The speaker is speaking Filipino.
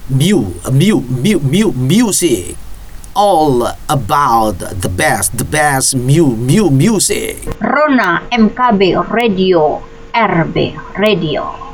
Music. All about the best music. Rona MKB Radio, RB Radio.